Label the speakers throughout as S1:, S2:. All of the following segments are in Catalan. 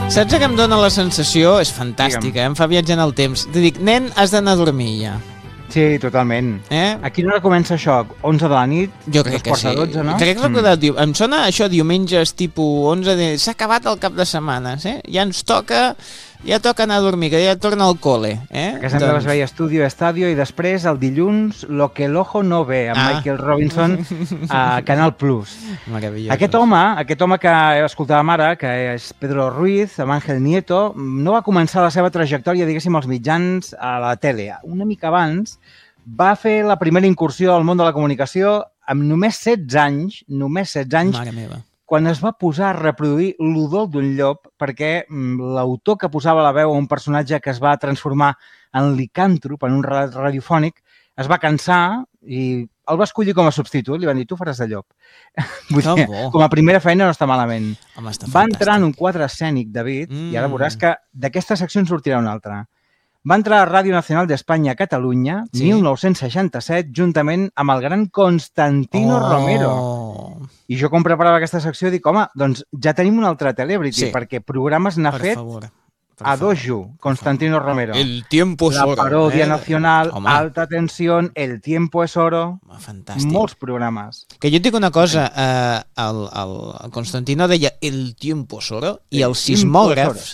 S1: Saps que em dóna la sensació? És fantàstica, em fa viatjar en el temps. Te dic, nen, has d'anar a dormir ja.
S2: Sí, totalment. A quina hora comença això? 11 de la nit?
S1: Jo crec que sí.
S2: 12, no?
S1: Crec que em sona això diumenges tipus 11 s'ha acabat el cap de setmana, ja ens toca, ja toca anar a dormir, que ja torna al cole.
S2: A casa meva es veia Estudio Estadio i després el dilluns Lo que el ojo no ve, amb Michael Robinson a Canal Plus.
S1: Meravellós.
S2: Aquest home que escoltàvem ara, que és Pedro Ruiz, amb Ángel Nieto, no va començar la seva trajectòria, diguéssim, als mitjans a la tele. Una mica abans va fer la primera incursió al món de la comunicació amb només 16 anys,
S1: Mare meva.
S2: quan es va posar a reproduir l'udol d'un llop, perquè l'autor que posava la veu a un personatge que es va transformar en licàntrop, en un relat radiofònic, es va cansar i el va escollir com a substitut. Li van dir, tu faràs de llop. Vull dir, com a primera feina no està malament.
S1: Home, està
S2: va entrar en un quadre escènic, David, i ara veuràs que d'aquesta secció en sortirà una altra. Va entrar a Ràdio Nacional d'Espanya a Catalunya, 1967, juntament amb el gran Constantino Romero. I jo, quan preparava aquesta secció, dic, home, doncs ja tenim un altre celebrity, perquè programes n'ha fet a dojo, Constantino Romero.
S1: El tiempo es oro.
S2: La parodia nacional, Alta tensión, El tiempo es oro.
S1: Fantàstic.
S2: Molts programes.
S1: Que jo et dic una cosa, el Constantino deia El tiempo es oro i els sismògrafs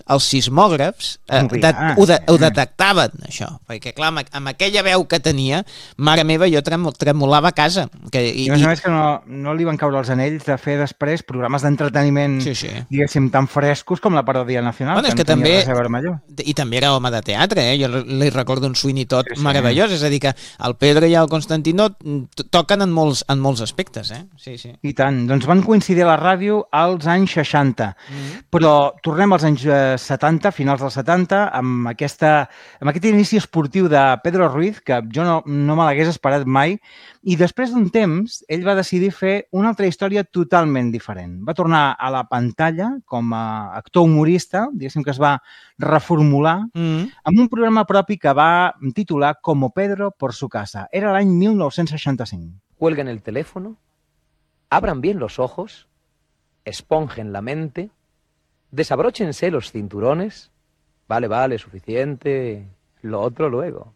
S1: ho detectaven, això. Perquè, clar, amb aquella veu que tenia, mare meva, jo tremolava a casa.
S2: I a més que no li van caure els anells de fer després programes d'entreteniment, diguéssim, tan frescos com la parodia nacional.
S1: Bueno, és que també... I també era home de teatre, jo li recordo un Sweeney Todd meravellós, és a dir que el Pedro i el Constantino toquen en molts aspectes, Sí.
S2: I tant, doncs van coincidir a la ràdio als anys 60, però tornem als anys 70, finals dels 70, amb aquest inici esportiu de Pedro Ruiz, que jo no me l'hagués esperat mai, i després d'un temps ell va decidir fer una altra història totalment diferent. Va tornar a la pantalla com a actor humorista, diguéssim que es va reformular, amb un programa propi que va titular Como Pedro por su casa. Era l'any 1965.
S3: Cuelguen el teléfono, abran bien los ojos, esponjen la mente, desabróchense los cinturones. Vale, suficiente. Lo otro luego.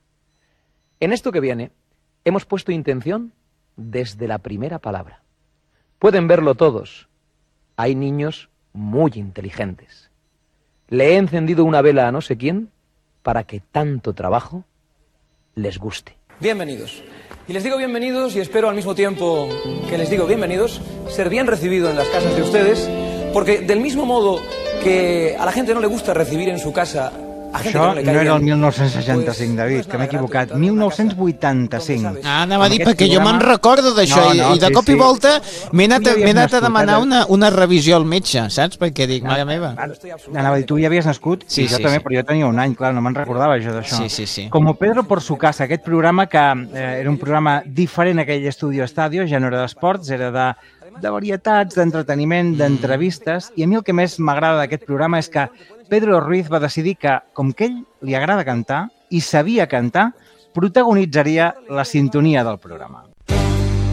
S3: En esto que viene, hemos puesto intención desde la primera palabra. Pueden verlo todos. Hay niños muy inteligentes. Le he encendido una vela a no sé quién para que tanto trabajo les guste.
S4: Bienvenidos. Y les digo bienvenidos y espero al mismo tiempo que les digo bienvenidos ser bien recibido en las casas de ustedes, porque del mismo modo que a la gente no le gusta recibir en su casa a gente
S2: Això
S4: que no le cae
S2: no era el
S4: bien,
S2: 1965, David, que m'he equivocat. 1985.
S1: Anava a dir, perquè jo me'n recordo d'això, i de cop i volta m'he anat a demanar una revisió al metge, saps? Perquè dic, mare meva.
S2: Anava a dir, tu ja havies nascut?
S1: Sí,
S2: jo també, però jo tenia un any, clar, no me'n recordava això d'això.
S1: Sí.
S2: Como Pedro por su casa, aquest programa que era un programa diferent a aquell Estudio Estadio, ja no era d'esports, era de varietats, d'entreteniment, d'entrevistes, i a mi el que més m'agrada d'aquest programa és que Pedro Ruiz va decidir que, com que ell li agrada cantar i sabia cantar, protagonitzaria la sintonia del programa.